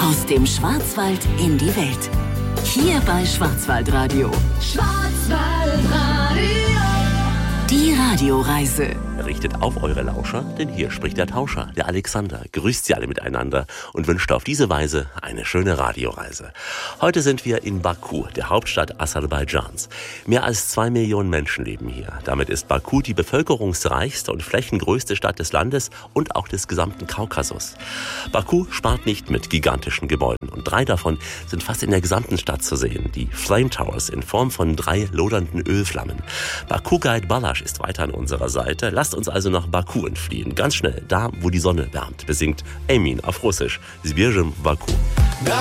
Aus dem Schwarzwald in die Welt. Hier bei Schwarzwaldradio. Schwarzwaldradio. Die Radioreise. Richtet auf eure Lauscher, denn hier spricht der Tauscher, der Alexander, grüßt sie alle miteinander und wünscht auf diese Weise eine schöne Radioreise. Heute sind wir in Baku, der Hauptstadt Aserbaidschans. Mehr als 2 Millionen Menschen leben hier. Damit ist Baku die bevölkerungsreichste und flächengrößte Stadt des Landes und auch des gesamten Kaukasus. Baku spart nicht mit gigantischen Gebäuden und 3 davon sind fast in der gesamten Stadt zu sehen. Die Flame Towers in Form von 3 lodernden Ölflammen. Baku-Guide Balasch ist weiter an unserer Seite. Lasst uns also nach Baku entfliehen. Ganz schnell, da wo die Sonne wärmt, besingt Emin auf Russisch. Zbежим в Baku.